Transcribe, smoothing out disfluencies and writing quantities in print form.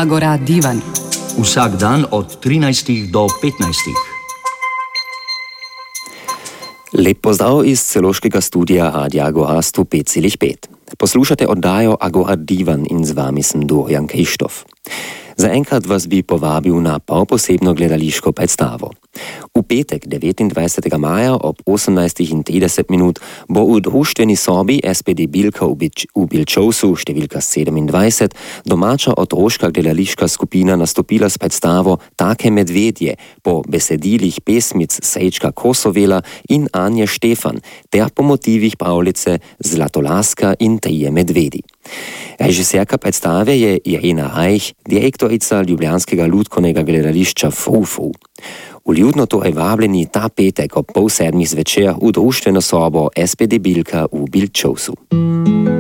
Agora Divan. Vsak dan od 13 do 15. Lep pozdrav iz celoškega studia Radia Agora 105,5. Poslušate oddajo Agora Divan in z vami sem Dorian Krištof. Zaenkrat vas bi povabil na posebno gledališko predstavo. V petek 29. maja ob 18:30 bo v društveni sobi SPD Bilka v Bilčovsu številka 27 domača otroška gledališka skupina nastopila s predstavo Take medvedje po besedilih pesmic Srečka Kosovela in Anje Štefan ter po motivih pravljice Zlatolaska in trije medvedi. Režiserka predstave je Irena Reich, direktorica ljubljanskega lutkovnega gledališča Frufru. Vljudno torej vabljeni ta petek ob 6:30 zvečer v društveno sobo SPD Bilka v Bilčovsu.